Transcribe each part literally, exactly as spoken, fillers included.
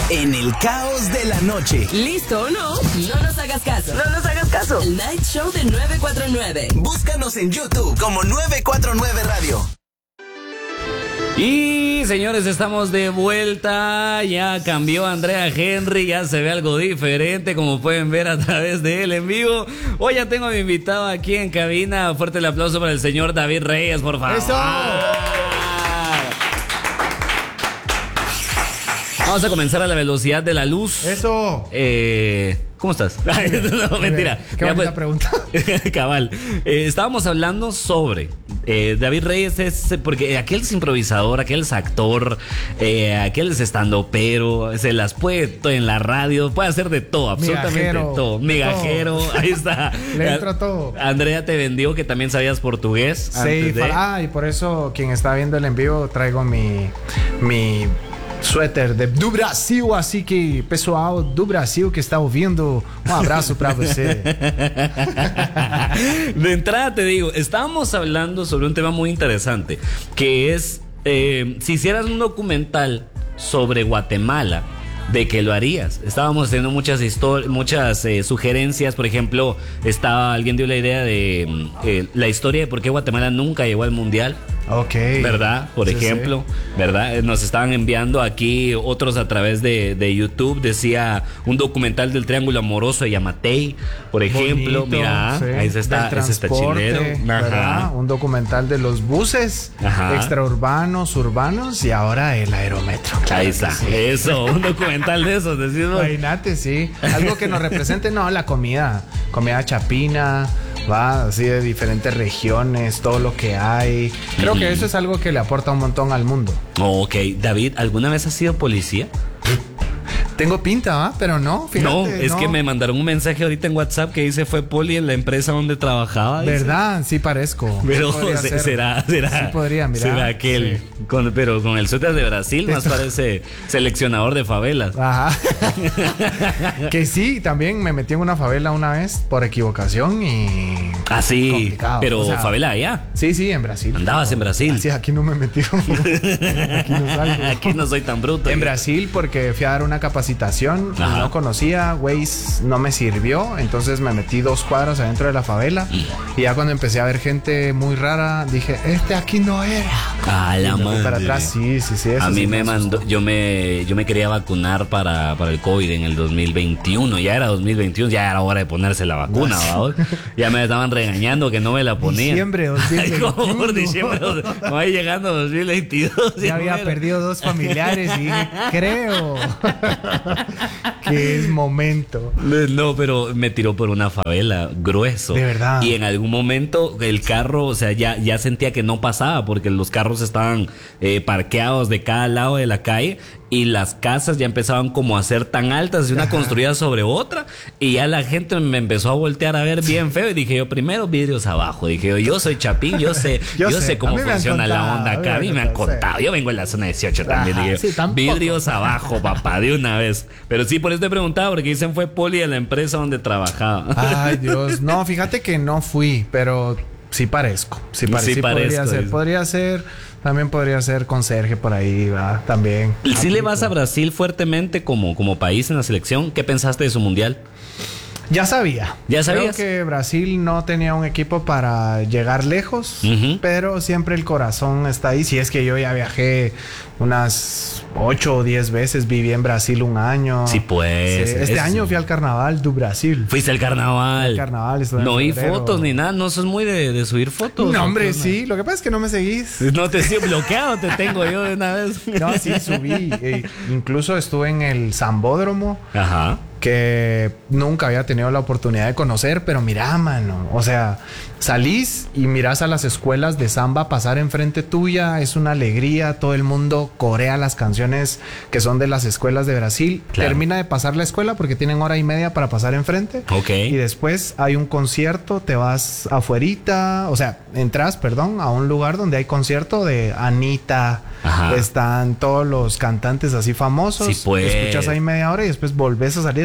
en el caos de la noche. ¿Listo o no? No nos hagas caso. No nos hagas caso. El Night Show de nueve cuatro nueve. Búscanos en YouTube como nueve cuatro nueve Radio. Y señores, estamos de vuelta. Ya cambió Andrea Henry, ya se ve algo diferente, como pueden ver a través de él en vivo. Hoy ya tengo a mi invitado aquí en cabina. Fuerte el aplauso para el señor David Reyes, por favor. ¡Eso! Vamos a comenzar a la velocidad de la luz. Eso. Eh, ¿Cómo estás? No, mentira. Qué bonita pues, pregunta. Cabal. Eh, estábamos hablando sobre eh, David Reyes, es porque aquel es improvisador, aquel es actor, eh, aquel es estandopero, se las puede todo en la radio, puede hacer de todo, absolutamente Migajero, todo. Migajero, todo. Ahí está. Le entro a todo. Andrea te vendió que también sabías portugués. Sí, antes de... ah, y por eso quien está viendo el en vivo traigo mi mi suéter de, do Brasil, así que pessoal do Brasil que está ouvindo, un abrazo para você. De entrada te digo, estábamos hablando sobre un tema muy interesante, que es eh, si hicieras un documental sobre Guatemala, ¿de qué lo harías? Estábamos teniendo muchas histori- muchas eh, sugerencias. Por ejemplo, estaba alguien dio la idea de eh, la historia de por qué Guatemala nunca llegó al mundial. Ok. ¿Verdad? Por Sí, ejemplo, sí. ¿verdad? Nos estaban enviando aquí otros a través de, de YouTube. Decía un documental del Triángulo Amoroso de Yamatei, por ejemplo. Bonito, Mira, sí. ahí se está, Del ese está transporte, chilero. ¿verdad? Ajá. Un documental de los buses Ajá. extraurbanos, urbanos y ahora el aerometro. Claro Ahí que está. sí. Eso, un documental de esos, decimos. Imagínate, sí. Algo que nos represente, no, la comida. Comida chapina, va, así de diferentes regiones, todo lo que hay. Creo Ujú. que eso es algo que le aporta un montón al mundo. Ok, David, ¿alguna vez has sido policía? Tengo pinta, ¿va? Pero no, fíjate. No, es no. que me mandaron un mensaje ahorita en WhatsApp que dice fue poli en la empresa donde trabajaba. dice. ¿Verdad? Sí parezco. Pero Sí podría se- ser. será, será. Sí podría, mira. Será aquel. Con, pero con el suéter de Brasil más Esto- parece seleccionador de favelas. Ajá. Que sí, también me metí en una favela una vez por equivocación y... Ah, sí. Complicado, Pero o sea, favela allá. Sí, sí, en Brasil. Andabas en Brasil. Así, aquí no me metí. Aquí no salgo. Aquí no soy tan bruto. En Brasil porque fui a dar una capacitación y Ajá. no conocía, Waze no me sirvió, entonces me metí dos cuadras adentro de la favela y ya cuando empecé a ver gente muy rara dije, este aquí no era. Ah, la Y me fui madre. para atrás, sí, sí, sí. eso A mí sí me asustó. mandó, yo me, yo me quería vacunar para, para el COVID en el dos mil veintiuno. Ya era dos mil veintiuno, ya era hora de ponerse la vacuna, ¿va? Ya me estaban regañando que no me la ponía. Diciembre dos mil Ay, veintiuno. ¿cómo por diciembre? Me voy llegando dos mil veintidós. Ya había muero. perdido dos familiares y dije, creo que es momento. No, pero me tiró por una favela, grueso. De verdad. Y en algún momento el carro, o sea, ya, ya sentía que no pasaba porque los carros estaban eh, parqueados de cada lado de la calle y las casas ya empezaban como a ser tan altas, una Ajá. construida sobre otra, y ya la gente me empezó a voltear a ver bien feo y dije yo, primero vidrios abajo. Dije yo, yo soy chapín, yo sé, yo, Yo sé, sé, a cómo mí me han funciona la contado, onda acá. A mí me han contado. sí. Yo vengo en la zona dieciocho también. Ajá, Dije, sí, tampoco. vidrios abajo, papá, de una vez. Pero sí, por eso te preguntaba, porque dicen fue poli en la empresa donde trabajaba. Ay, Dios. No, fíjate que no fui, pero sí parezco. Sí, pare- Sí sí parezco, podría ser. dice. Podría ser, también podría ser conserje por ahí, va, también. Si le vas a Aplico. Brasil fuertemente como, como país en la selección, ¿qué pensaste de su mundial? Ya sabía. ¿Ya sabías? Creo que Brasil no tenía un equipo para llegar lejos, Ujú. pero siempre el corazón está ahí. Si es que yo ya viajé unas ocho o diez veces, viví en Brasil un año. Sí, pues. Sí, Este es- año fui al carnaval do Brasil. Fuiste al carnaval. Al carnaval, estuve en No vi febrero. fotos ni nada, no sos muy de, de subir fotos. No, hombre, ¿O qué sí. Lo que pasa es que no me seguís. onda? No te sigo bloqueado, te tengo yo de una vez. No, sí, subí. E incluso estuve en el Zambódromo, Ajá. que nunca había tenido la oportunidad de conocer, pero mira, mano, o sea, salís y mirás a las escuelas de samba pasar enfrente tuya, es una alegría, todo el mundo corea las canciones que son de las escuelas de Brasil, Claro. termina de pasar la escuela porque tienen hora y media para pasar enfrente, Ok. y después hay un concierto, te vas afuerita, o sea, entras, perdón, a un lugar donde hay concierto de Anita, Ajá. están todos los cantantes así famosos, Sí, pues. escuchas ahí media hora y después volvés a salir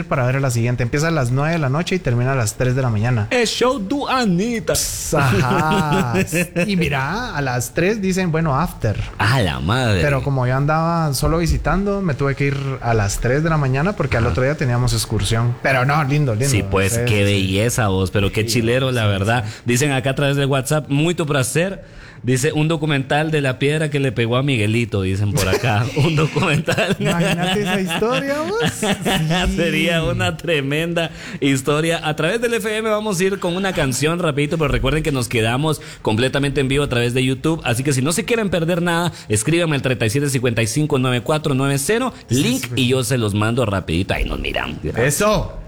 salir para ver la siguiente. Empieza a las nueve de la noche y termina a las tres de la mañana. Es show du Anita. Ajá. Y mira, a las tres dicen, bueno, after. A la madre. Pero como yo andaba solo visitando, me tuve que ir a las tres de la mañana porque al otro día teníamos excursión. Pero no, lindo, lindo. Sí, pues, Sí, qué sí. belleza vos, pero qué Sí, chilero, la sí, verdad. Dicen acá a través de WhatsApp, muy tu placer. Dice, un documental de la piedra que le pegó a Miguelito, dicen por acá. Un documental. Imagínate esa historia, vos. Sí. Sería una tremenda historia. A través del F M vamos a ir con una canción rapidito, pero recuerden que nos quedamos completamente en vivo a través de YouTube. Así que si no se quieren perder nada, escríbanme al treinta y siete cincuenta y cinco noventa y cuatro noventa, link, y yo se los mando rapidito. Ahí nos miramos. Eso.